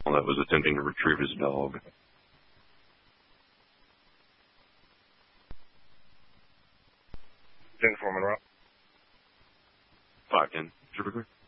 that was attempting to retrieve his dog. 10-4 Monroe. 510, Trooper Clear.